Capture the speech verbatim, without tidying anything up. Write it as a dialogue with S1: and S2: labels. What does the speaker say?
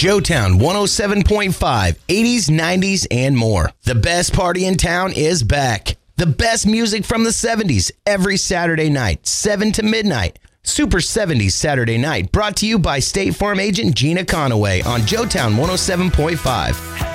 S1: Joetown one oh seven point five, eighties, nineties, and more. The best party in town is back. The best music from the seventies every Saturday night, seven to midnight. Super seventies Saturday Night, brought to you by State Farm agent Gina Conaway on Joetown one oh seven point five.